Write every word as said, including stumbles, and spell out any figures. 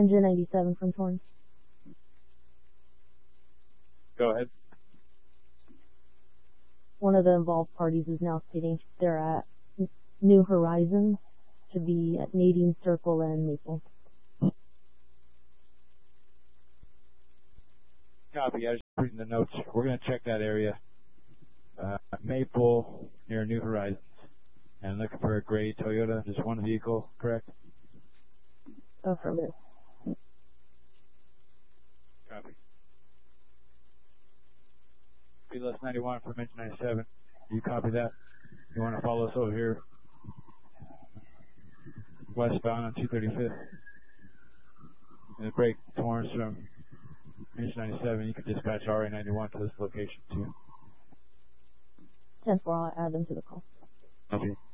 Engine ninety-seven from Torrance. Go ahead. One of the involved parties is now stating they're at New Horizons, to be at Nadine Circle and Maple. Copy. I was reading the notes. We're going to check that area. Uh, Maple near New Horizons. And looking for a gray Toyota, just one vehicle, correct? Affirmative. Copy. B L S ninety-one from Engine ninety-seven. You copy that? You want to follow us over here westbound on two thirty-fifth? And the break Torrance from Engine ninety-seven. You can dispatch R A ninety-one to this location too. ten four, I'll add them to the call. Copy.